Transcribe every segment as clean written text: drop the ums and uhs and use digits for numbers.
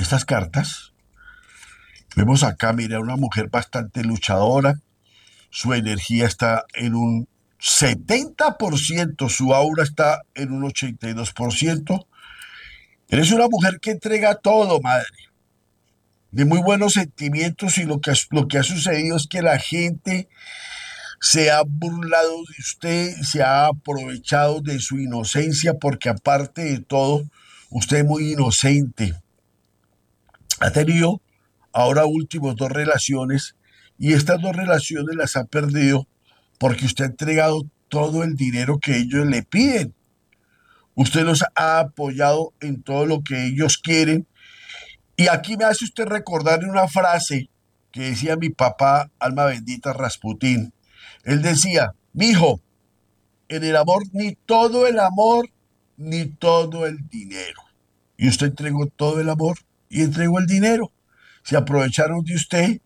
estas cartas, vemos acá, mira, una mujer bastante luchadora, su energía está en un 70%, su aura está en un 82%. Eres una mujer que entrega todo, madre, de muy buenos sentimientos, y lo que ha sucedido es que la gente se ha burlado de usted, se ha aprovechado de su inocencia, porque aparte de todo, usted es muy inocente. Ha tenido ahora últimos dos relaciones, y estas dos relaciones las ha perdido porque usted ha entregado todo el dinero que ellos le piden. Usted los ha apoyado en todo lo que ellos quieren. Y aquí me hace usted recordar una frase que decía mi papá, alma bendita, Rasputín. Él decía: mijo, en el amor ni todo el amor ni todo el dinero. Y usted entregó todo el amor y entregó el dinero. Se aprovecharon de usted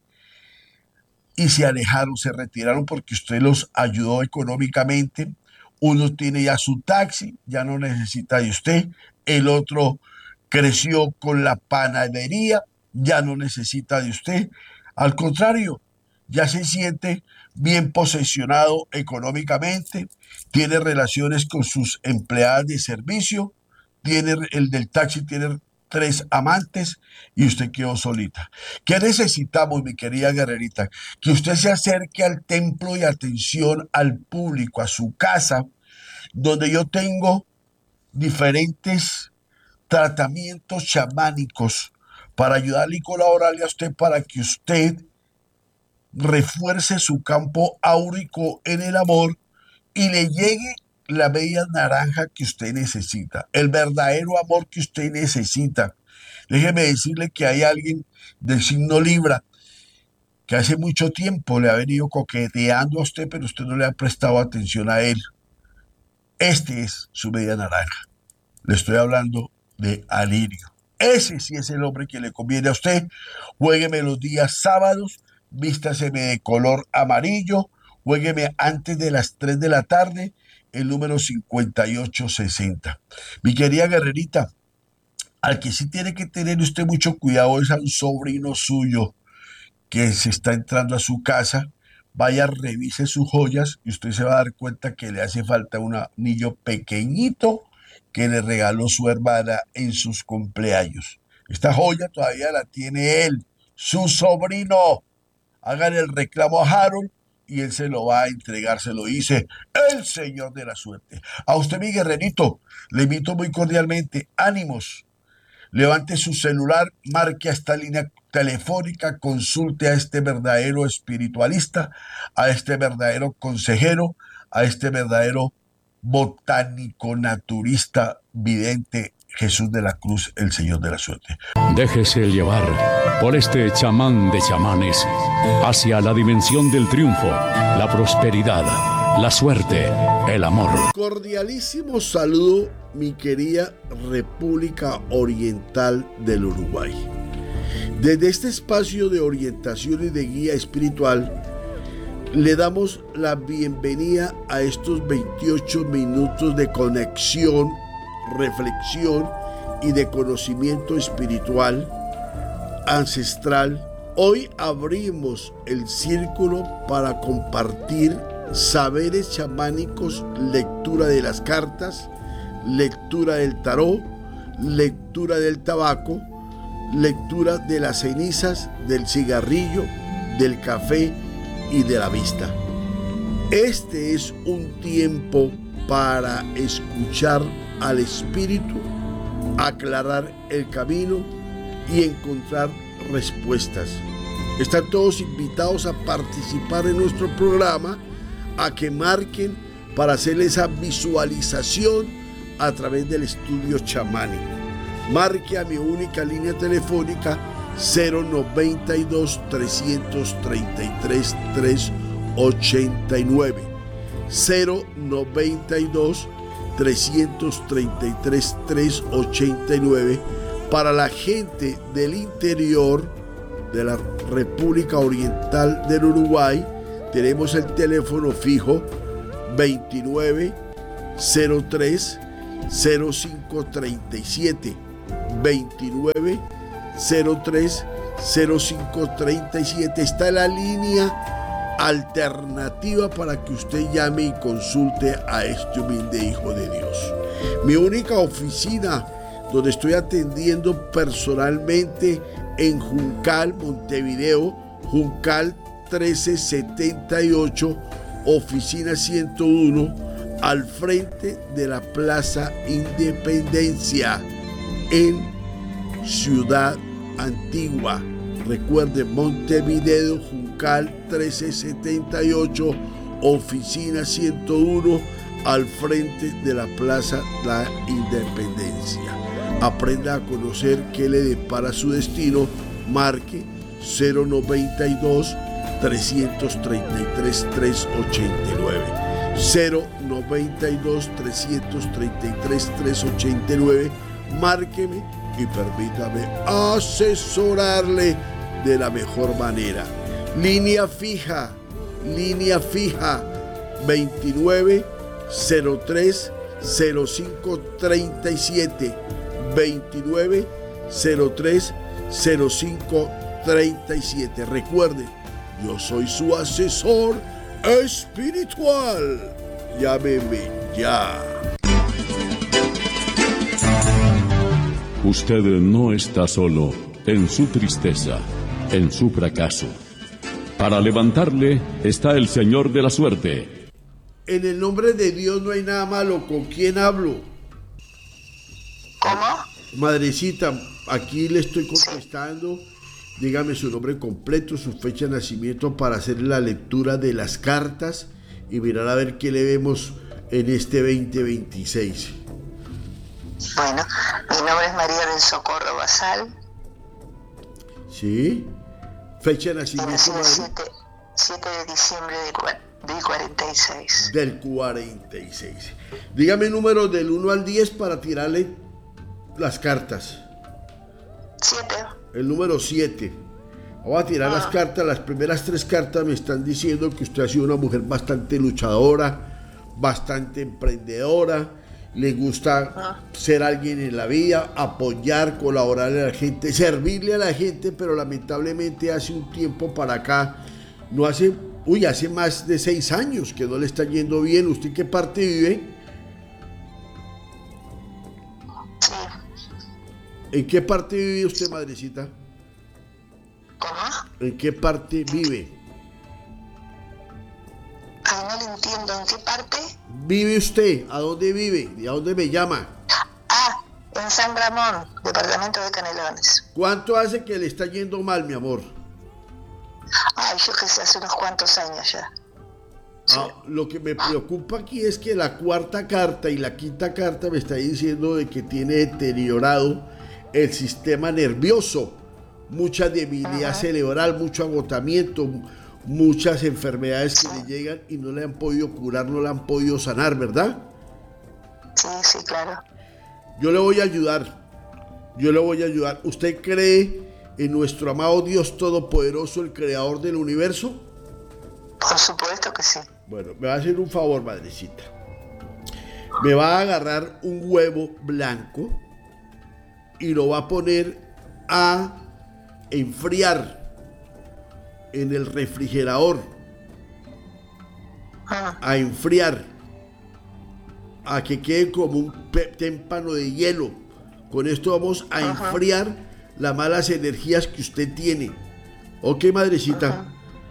y se alejaron, se retiraron porque usted los ayudó económicamente. Uno tiene ya su taxi, ya no necesita de usted. El otro creció con la panadería, ya no necesita de usted. Al contrario, ya se siente bien posesionado económicamente, tiene relaciones con sus empleadas de servicio, tiene el del taxi, tiene 3 amantes, y usted quedó solita. ¿Qué necesitamos, mi querida guerrerita? Que usted se acerque al templo de atención al público, a su casa, donde yo tengo diferentes tratamientos chamánicos para ayudarle y colaborarle a usted para que usted refuerce su campo áurico en el amor y le llegue la media naranja que usted necesita, el verdadero amor que usted necesita. Déjeme decirle que hay alguien del signo Libra que hace mucho tiempo le ha venido coqueteando a usted, pero usted no le ha prestado atención a él. Este es su media naranja. Le estoy hablando de Alirio. Ese sí es el hombre que le conviene a usted. Juégueme los días sábados, vístaseme de color amarillo, juégueme antes de las 3 de la tarde, el número 5860. Mi querida guerrerita, al que sí tiene que tener usted mucho cuidado es a un sobrino suyo que se está entrando a su casa. Vaya, revise sus joyas y usted se va a dar cuenta que le hace falta un anillo pequeñito que le regaló su hermana en sus cumpleaños. Esta joya todavía la tiene él, su sobrino. Hagan el reclamo a Harold y él se lo va a entregar, se lo dice el señor de la suerte. A usted, mi guerrerito, le invito muy cordialmente, ánimos. Levante su celular, marque a esta línea telefónica, consulte a este verdadero espiritualista, a este verdadero consejero, a este verdadero botánico, naturista, vidente, Jesús de la Cruz, el Señor de la Suerte. Déjese llevar por este chamán de chamanes hacia la dimensión del triunfo, la prosperidad, la suerte, el amor. Cordialísimo saludo, mi querida República Oriental del Uruguay. Desde este espacio de orientación y de guía espiritual, le damos la bienvenida a estos 28 minutos de conexión, reflexión y de conocimiento espiritual, ancestral. Hoy abrimos el círculo para compartir saberes chamánicos, lectura de las cartas, lectura del tarot, lectura del tabaco, lectura de las cenizas, del cigarrillo, del café y de la vista. Este es un tiempo para escuchar al espíritu, aclarar el camino y encontrar respuestas. Están todos invitados a participar en nuestro programa, a que marquen para hacer esa visualización a través del estudio chamánico. Marque a mi única línea telefónica 092 333 389 092 333 389 para la gente del interior de la República Oriental del Uruguay. Tenemos el teléfono fijo 29 03 0537 29 030537. Está la línea alternativa para que usted llame y consulte a este humilde hijo de Dios. Mi única oficina donde estoy atendiendo personalmente en Juncal, Montevideo, Juncal 1378, oficina 101, al frente de la Plaza Independencia en Ciudad Antigua. Recuerden, Montevideo, Juncal 1378, oficina 101, al frente de la Plaza La Independencia. Aprenda a conocer qué le depara su destino. Marque 092 333 389. 092 333 389. Márqueme y permítame asesorarle de la mejor manera. Línea fija 2903 0537. 2903 0537. Recuerde, yo soy su asesor espiritual. Llámeme ya. Usted no está solo en su tristeza, en su fracaso. Para levantarle está el Señor de la suerte. En el nombre de Dios no hay nada malo. ¿Con quién hablo? ¿Cómo? Madrecita, aquí le estoy contestando. Dígame su nombre completo, su fecha de nacimiento para hacer la lectura de las cartas y mirar a ver qué le vemos en este 2026. Bueno, mi nombre es María del Socorro Basal. ¿Sí? Fecha de nacimiento, Nací el madre. 7 de diciembre del 46. Del 46. Dígame números del 1 al 10 para tirarle las cartas. 7. El número 7. Voy a tirar las cartas. Las primeras 3 cartas me están diciendo que usted ha sido una mujer bastante luchadora, bastante emprendedora, le gusta ser alguien en la vida, apoyar, colaborarle a la gente, servirle a la gente, pero lamentablemente hace un tiempo para acá, hace más de 6 años que no le está yendo bien. ¿Usted en qué parte vive? Sí. ¿En qué parte vive usted, madrecita? ¿Cómo? ¿En qué parte vive? Ay, no le entiendo. ¿En qué parte? ¿Vive usted? ¿A dónde vive? ¿Y a dónde me llama? En San Ramón, departamento de Canelones. ¿Cuánto hace que le está yendo mal, mi amor? Ay, yo que sé, hace unos cuantos años ya. Sí. Lo que me preocupa aquí es que la cuarta carta y la quinta carta me está diciendo de que tiene deteriorado el sistema nervioso, mucha debilidad cerebral, mucho agotamiento, muchas enfermedades que le llegan y no le han podido curar, no le han podido sanar, ¿verdad? Sí, claro. Yo le voy a ayudar. ¿Usted cree en nuestro amado Dios Todopoderoso, el Creador del universo? Por supuesto que sí. Bueno, me va a hacer un favor, madrecita. Me va a agarrar un huevo blanco y lo va a poner a enfriar en el refrigerador. A enfriar. A que quede como un témpano de hielo. Con esto vamos a enfriar las malas energías que usted tiene. ¿Ok, madrecita?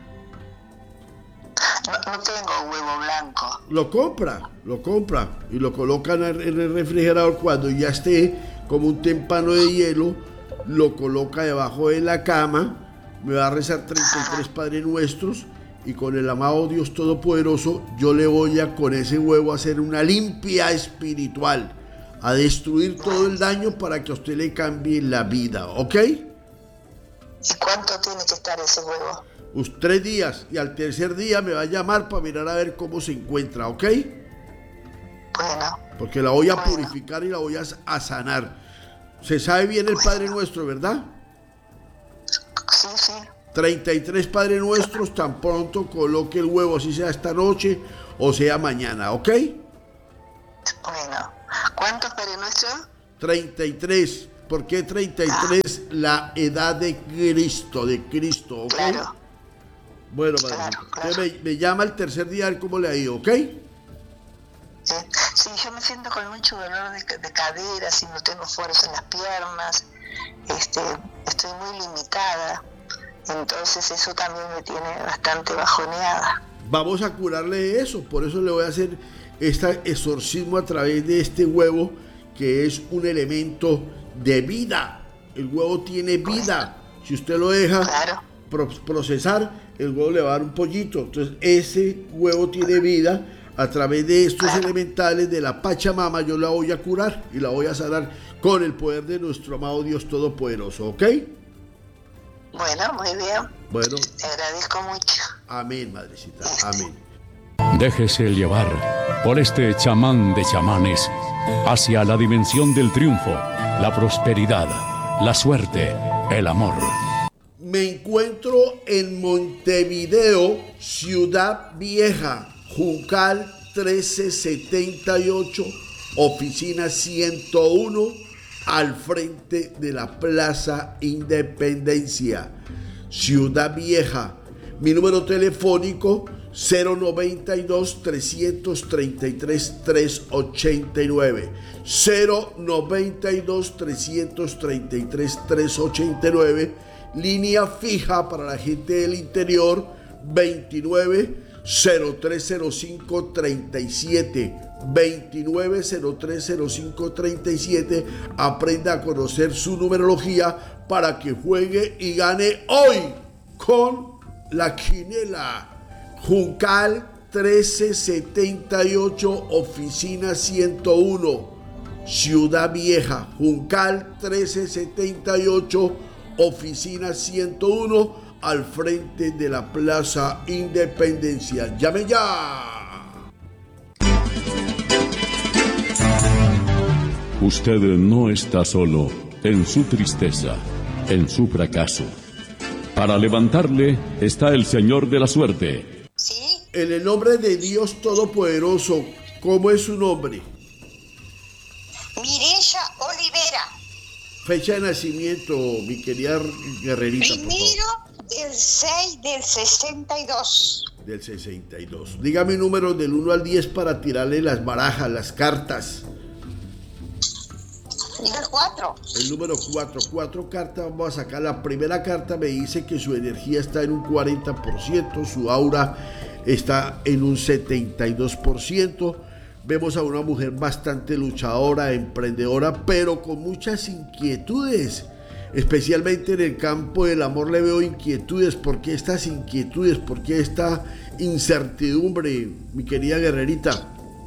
No tengo huevo blanco. Lo compra y lo colocan en el refrigerador. Cuando ya esté como un témpano de hielo, lo coloca debajo de la cama. Me va a rezar 33 Padres Nuestros y con el amado Dios Todopoderoso yo le voy a con ese huevo a hacer una limpia espiritual, a destruir todo el daño para que a usted le cambie la vida, ¿ok? ¿Y cuánto tiene que estar ese huevo? 3 días, y al tercer día me va a llamar para mirar a ver cómo se encuentra, ¿ok? Bueno. Porque la voy a purificar y la voy a sanar. Se sabe bien el Padre Nuestro, ¿verdad? Sí. 33 Padres Nuestros, tan pronto coloque el huevo, así sea esta noche o sea mañana, ¿ok? Bueno. ¿Cuántos Padres Nuestros? 33 ¿Por qué 33? La edad de Cristo, ¿ok? Claro. Bueno, madrecita. Claro. Usted me llama el tercer día a ver cómo le ha ido, ¿ok? Sí, yo me siento con mucho dolor de caderas y no tengo fuerza en las piernas. Estoy muy limitada. Entonces eso también me tiene bastante bajoneada. Vamos a curarle eso, por eso le voy a hacer este exorcismo a través de este huevo, que es un elemento de vida. El huevo tiene vida. Si usted lo deja procesar, el huevo le va a dar un pollito. Entonces ese huevo tiene vida. A través de estos elementales de la Pachamama yo la voy a curar y la voy a sanar con el poder de nuestro amado Dios Todopoderoso, ¿ok? Bueno, muy bien. Bueno. Te agradezco mucho. Amén, madrecita. Amén. Déjese llevar por este chamán de chamanes hacia la dimensión del triunfo, la prosperidad, la suerte, el amor. Me encuentro en Montevideo, Ciudad Vieja, Juncal 1378, oficina 101, al frente de la Plaza Independencia, Ciudad Vieja. Mi número telefónico 092-333-389, 092-333-389, línea fija para la gente del interior 29-0305-37, 29-0305-37. Aprenda a conocer su numerología para que juegue y gane hoy con la quinela. Juncal 1378, oficina 101, Ciudad Vieja. Juncal 1378, oficina 101, al frente de la Plaza Independencia. ¡Llame ya! Usted no está solo en su tristeza, en su fracaso. Para levantarle está el Señor de la Suerte. ¿Sí? En el nombre de Dios Todopoderoso, ¿cómo es su nombre? Mireya Olivera. Fecha de nacimiento, mi querida guerrerita, Primero del 6 del 62. Del 62. Dígame números del 1 al 10 para tirarle las barajas, las cartas. El 4. El número 4. 4 cartas, vamos a sacar. La primera carta me dice que su energía está en un 40%, su aura está en un 72%. Vemos a una mujer bastante luchadora, emprendedora, pero con muchas inquietudes. Especialmente en el campo del amor le veo inquietudes. ¿Por qué estas inquietudes? ¿Por qué esta incertidumbre, mi querida guerrerita?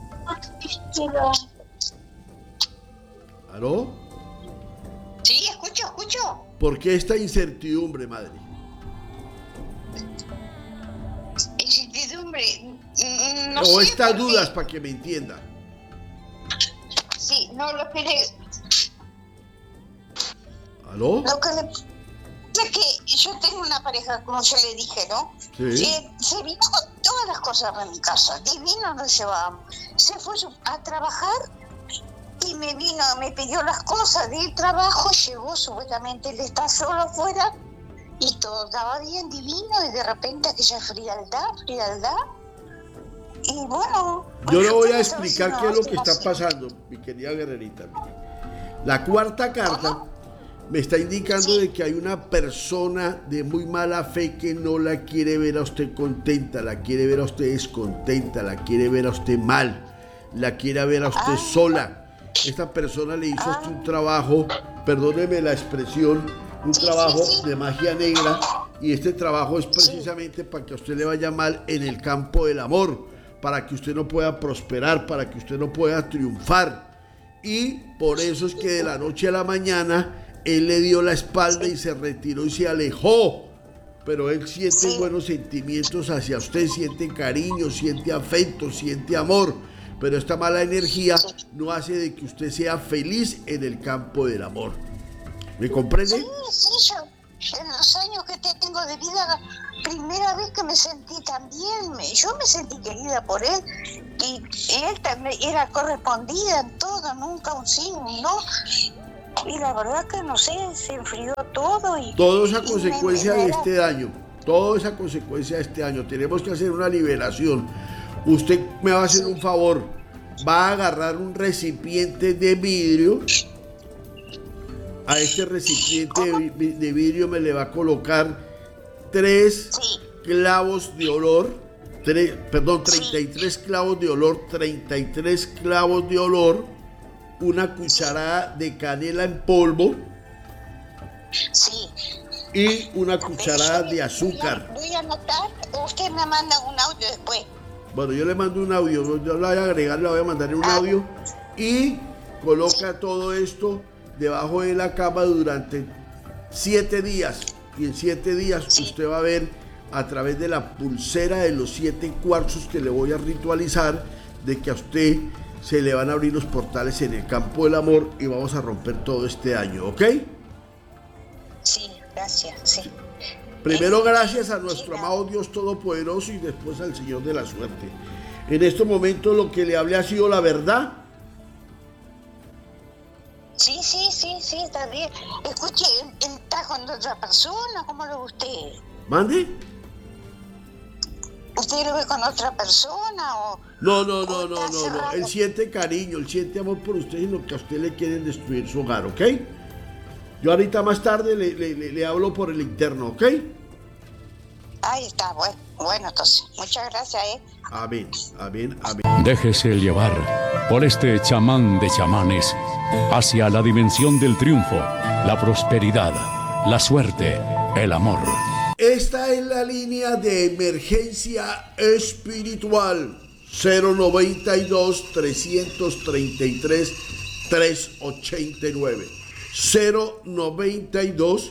¿Aló? Sí, escucho. ¿Por qué esta incertidumbre, madre? Incertidumbre. No O sé estas dudas, para que me entienda. Sí, no, lo que le... ¿Aló? Lo que le... Es que yo tengo una pareja, como yo le dije, ¿no? Sí. Se vino con todas las cosas de mi casa. Divino nos llevábamos. Se fue a trabajar y me pidió las cosas del trabajo. Llegó, supuestamente él está solo afuera y todo estaba bien, divino. Y de repente aquella frialdad. Y bueno... Yo le voy a explicar qué es lo que está pasando, mi querida guerrerita. La cuarta carta me está indicando de que hay una persona de muy mala fe que no la quiere ver a usted contenta, la quiere ver a usted descontenta, la quiere ver a usted mal, la quiere ver a usted sola. Esta persona le hizo a usted un trabajo, perdóneme la expresión, un trabajo de magia negra, y este trabajo es precisamente para que a usted le vaya mal en el campo del amor, para que usted no pueda prosperar, para que usted no pueda triunfar. Y por eso es que de la noche a la mañana él le dio la espalda y se retiró y se alejó. Pero él siente buenos sentimientos hacia usted, siente cariño, siente afecto, siente amor. Pero esta mala energía no hace de que usted sea feliz en el campo del amor. ¿Me comprende? Sí, yo en los años que tengo de vida, primera vez que me sentí tan bien, yo me sentí querida por él y él también era correspondida en todo, nunca un sí, un no. Y la verdad que no sé, se enfrió todo y... Todo es a y consecuencia de este daño. Todo es a consecuencia de este daño. Tenemos que hacer una liberación. Usted me va a hacer un favor. Va a agarrar un recipiente de vidrio. A este recipiente de vidrio me le va a colocar 3 clavos de olor. 33 clavos de olor. 33 clavos de olor. Una cucharada de canela en polvo. Sí. Y una cucharada de azúcar. Voy a anotar, usted me manda un audio después. Bueno, yo le mando un audio, yo la voy a agregar, la voy a mandar en un audio. Y coloca todo esto debajo de la cama durante 7 días. Y en 7 días usted va a ver a través de la pulsera de los 7 cuarzos que le voy a ritualizar, de que a usted se le van a abrir los portales en el campo del amor y vamos a romper todo este año, ¿ok? Sí, gracias, sí. Primero gracias a nuestro amado Dios Todopoderoso y después al Señor de la Suerte. En estos momentos lo que le hablé ha sido la verdad. Sí, está bien. Escuche, ¿él está con otra persona? ¿Cómo lo ve usted? ¿Mande? ¿Usted lo ve con otra persona o...? No. Él siente cariño, él siente amor por usted y lo que a usted le quieren destruir su hogar, ¿ok? Yo ahorita más tarde le hablo por el interno, ¿ok? Ahí está, bueno, entonces, muchas gracias, Amén. Déjese llevar por este chamán de chamanes hacia la dimensión del triunfo, la prosperidad, la suerte, el amor. Esta es la línea de emergencia espiritual 092 333 389. 092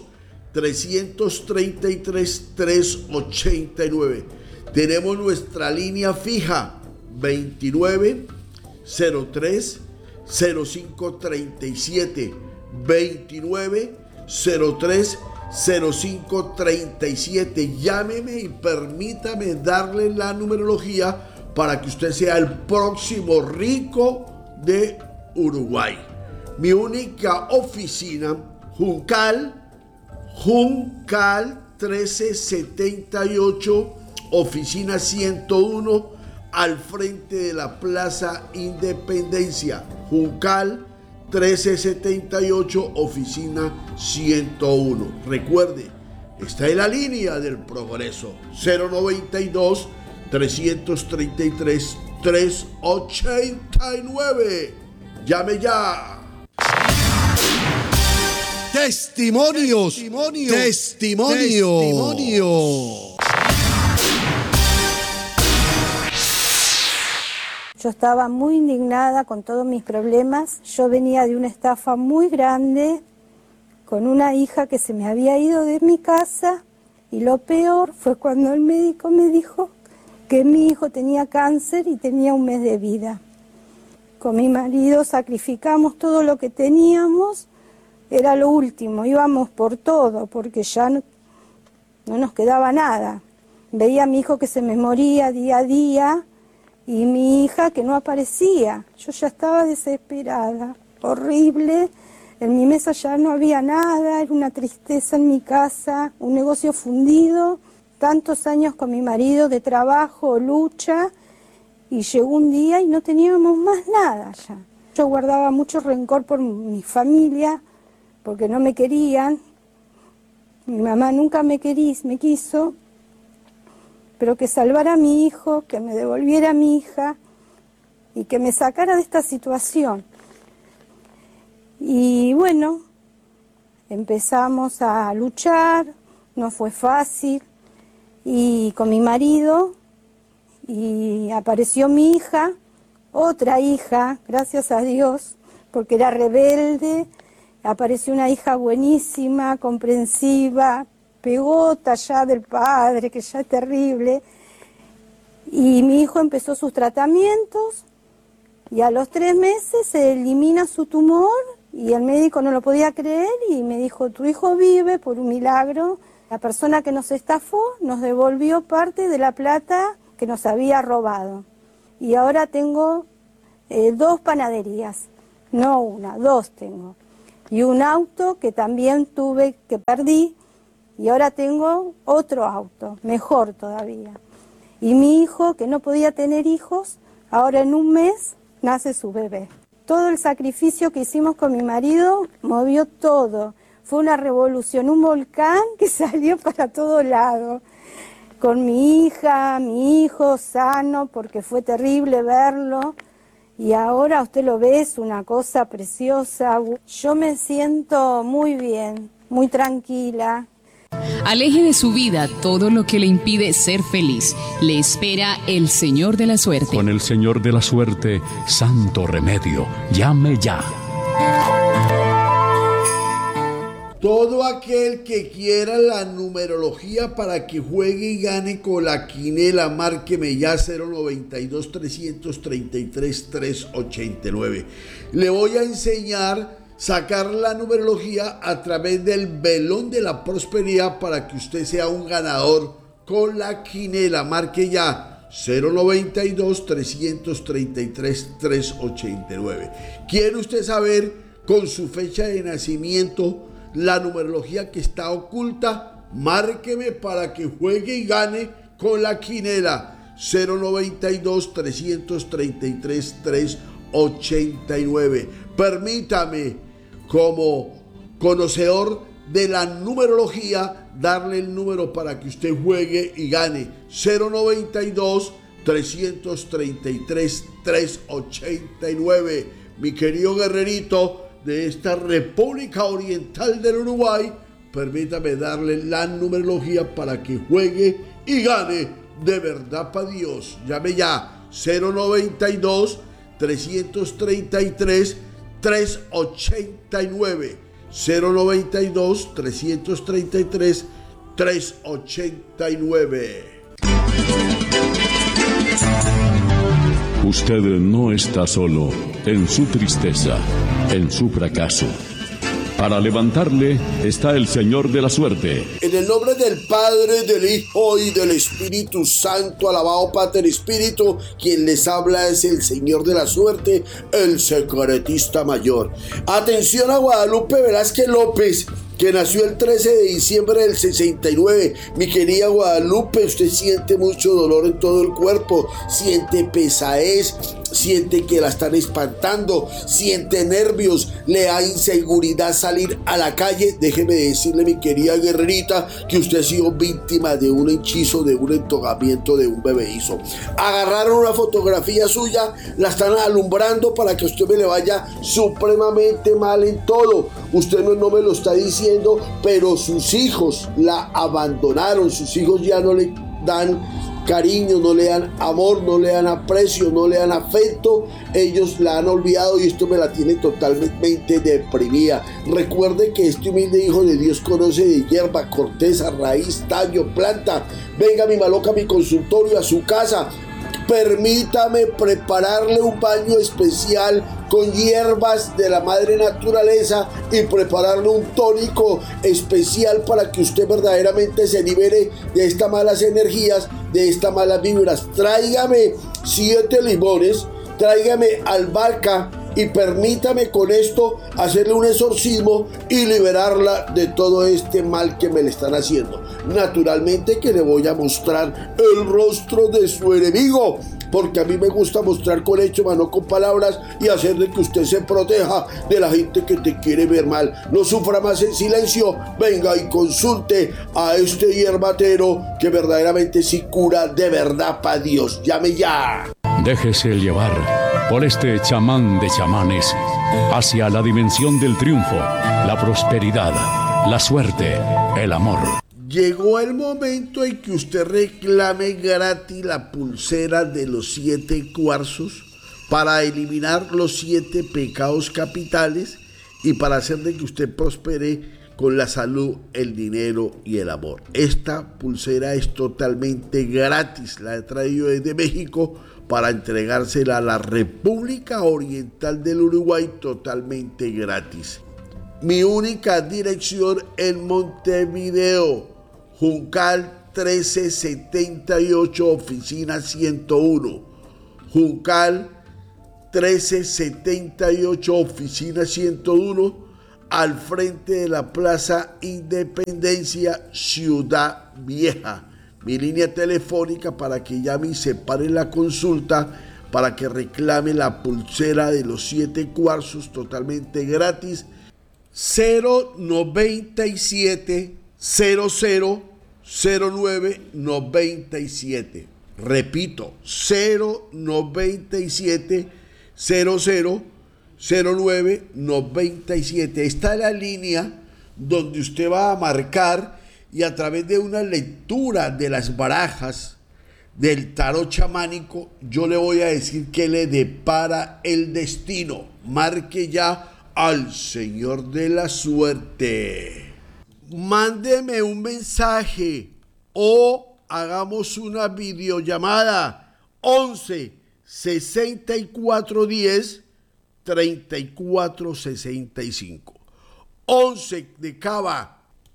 333 389. Tenemos nuestra línea fija 29 03 0537. 29 03 0537. Llámeme y permítame darle la numerología para que usted sea el próximo rico de Uruguay. Mi única oficina, Juncal 1378, oficina 101, al frente de la Plaza Independencia. Juncal 1378, oficina 101. Recuerde, está en la línea del progreso. 092 333 389. Llame ya. Testimonios. Yo estaba muy indignada con todos mis problemas. Yo venía de una estafa muy grande, con una hija que se me había ido de mi casa, y lo peor fue cuando el médico me dijo que mi hijo tenía cáncer y tenía 1 mes de vida. Con mi marido sacrificamos todo lo que teníamos, era lo último, íbamos por todo, porque ya no nos quedaba nada. Veía a mi hijo que se me moría día a día, y mi hija que no aparecía. Yo ya estaba desesperada, horrible. En mi mesa ya no había nada, era una tristeza en mi casa, un negocio fundido, tantos años con mi marido de trabajo, lucha, y llegó un día y no teníamos más nada ya. Yo guardaba mucho rencor por mi familia, porque no me querían. Mi mamá nunca me quiso, pero que salvara a mi hijo, que me devolviera a mi hija y que me sacara de esta situación. Y bueno, empezamos a luchar, no fue fácil, y con mi marido, y apareció mi hija, otra hija, gracias a Dios, porque era rebelde. Apareció una hija buenísima, comprensiva, pegota ya del padre, que ya es terrible. Y mi hijo empezó sus tratamientos y a los 3 meses se elimina su tumor y el médico no lo podía creer y me dijo, tu hijo vive por un milagro. La persona que nos estafó nos devolvió parte de la plata que nos había robado. Y ahora tengo 2 panaderías, no una, 2 tengo. y un auto que también que perdí, y ahora tengo otro auto, mejor todavía. Y mi hijo, que no podía tener hijos, ahora en un mes nace su bebé. Todo el sacrificio que hicimos con mi marido movió todo. Fue una revolución, un volcán que salió para todos lados. Con mi hija, mi hijo sano, porque fue terrible verlo. Y ahora usted lo ve, es una cosa preciosa. Yo me siento muy bien, muy tranquila. Aleje de su vida todo lo que le impide ser feliz. Le espera el Señor de la Suerte. Con el Señor de la Suerte, santo remedio. Llame ya. Todo aquel que quiera la numerología para que juegue y gane con la quinela, márqueme ya 092-333-389. Le voy a enseñar sacar la numerología a través del velón de la prosperidad para que usted sea un ganador con la quinela. Marque ya 092-333-389. ¿Quiere usted saber con su fecha de nacimiento la numerología que está oculta? Márqueme para que juegue y gane con la quinela 092-333-389. Permítame, como conocedor de la numerología, darle el número para que usted juegue y gane 092-333-389. Mi querido guerrerito de esta República Oriental del Uruguay, permítame darle la numerología para que juegue y gane de verdad para Dios. Llame ya 092-333-389. 092-333-389. Usted no está solo en su tristeza, en su fracaso. Para levantarle está el Señor de la Suerte. En el nombre del Padre, del Hijo y del Espíritu Santo, alabado Pater Espíritu, quien les habla es el Señor de la Suerte, el secretista mayor. Atención a Guadalupe Velázquez López, que nació el 13 de diciembre del 69. Mi querida Guadalupe, usted siente mucho dolor en todo el cuerpo, siente pesadez, siente que la están espantando, siente nervios, le da inseguridad salir a la calle. Déjeme decirle, mi querida guerrerita, que usted ha sido víctima de un hechizo, de un entogamiento de un bebeizo. Agarraron una fotografía suya, la están alumbrando para que usted me le vaya supremamente mal en todo. Usted no me lo está diciendo, pero sus hijos la abandonaron, sus hijos ya no le dan cariño, no le dan amor, no le dan aprecio, no le dan afecto. Ellos la han olvidado y esto me la tiene totalmente deprimida. Recuerde que este humilde hijo de Dios conoce de hierba, corteza, raíz, tallo, planta. Venga mi maloca a mi consultorio, a su casa. Permítame prepararle un baño especial con hierbas de la madre naturaleza y prepararle un tónico especial para que usted verdaderamente se libere de estas malas energías, de estas malas vibras. Tráigame 7 limones, tráigame albahaca y permítame con esto hacerle un exorcismo y liberarla de todo este mal que me le están haciendo. Naturalmente que le voy a mostrar el rostro de su enemigo, porque a mí me gusta mostrar con hechos, no con palabras, y hacer de que usted se proteja de la gente que te quiere ver mal. No sufra más en silencio, venga y consulte a este hierbatero que verdaderamente sí cura de verdad para Dios. Llame ya. Déjese llevar por este chamán de chamanes hacia la dimensión del triunfo, la prosperidad, la suerte, el amor. Llegó el momento en que usted reclame gratis la pulsera de los 7 cuarzos para eliminar los 7 pecados capitales y para hacer de que usted prospere con la salud, el dinero y el amor. Esta pulsera es totalmente gratis, la he traído desde México para entregársela a la República Oriental del Uruguay totalmente gratis. Mi única dirección en Montevideo, Juncal 1378, oficina 101. Juncal 1378, oficina 101. al frente de la Plaza Independencia, Ciudad Vieja. Mi línea telefónica para que llame y separe la consulta, para que reclame la pulsera de los 7 cuarzos totalmente gratis. 097 000997. Repito, 097 000997. Esta es la línea donde usted va a marcar y a través de una lectura de las barajas del tarot chamánico, yo le voy a decir qué le depara el destino. Marque ya al Señor de la Suerte. Mándeme un mensaje o hagamos una videollamada 11 64 10 34 65. 11 de Cava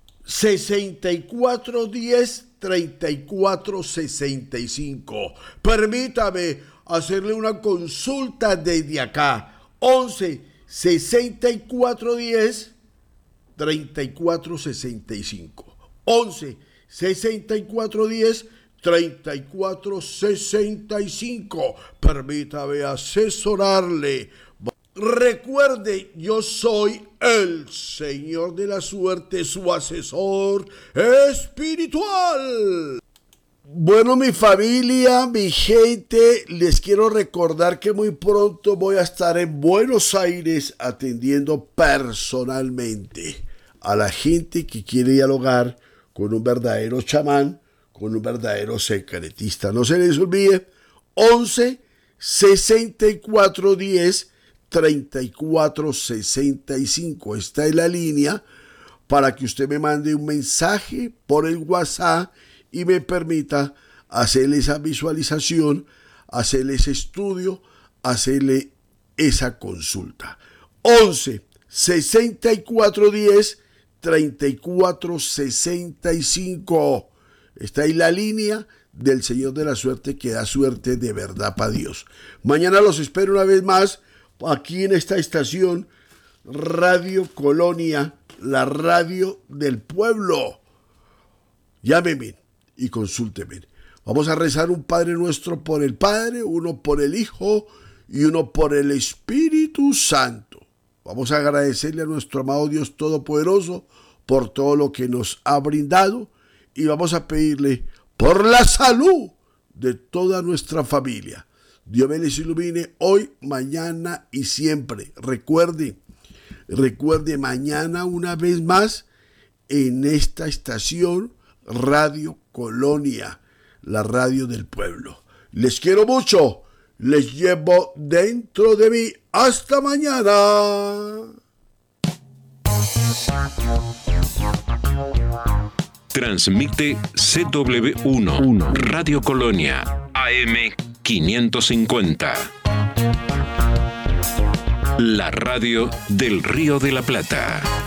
64 10 34 65. Permítame hacerle una consulta desde acá. 11 64 10 34 65. 11 64 10 34 65. Permítame asesorarle. Recuerde, yo soy el Señor de la Suerte, su asesor espiritual. Bueno, mi familia, mi gente, les quiero recordar que muy pronto voy a estar en Buenos Aires atendiendo personalmente a la gente que quiere dialogar con un verdadero chamán, con un verdadero secretista. No se les olvide, 11 64 10 34 65. Esta es la línea para que usted me mande un mensaje por el WhatsApp y me permita hacerle esa visualización, hacerle ese estudio, hacerle esa consulta. 11 64 10 34 65. Esta es la línea del Señor de la Suerte que da suerte de verdad para Dios. Mañana los espero una vez más aquí en esta estación Radio Colonia, la radio del pueblo. Llámeme y consúlteme. Vamos a rezar un Padre Nuestro por el Padre, uno por el Hijo y uno por el Espíritu Santo. Vamos a agradecerle a nuestro amado Dios Todopoderoso por todo lo que nos ha brindado y vamos a pedirle por la salud de toda nuestra familia. Dios me les ilumine hoy, mañana y siempre. Recuerde mañana una vez más en esta estación Radio Colonia, la radio del pueblo. Les quiero mucho, les llevo dentro de mí. Hasta mañana. Transmite CW1 Radio Colonia AM 550. La radio del Río de la Plata.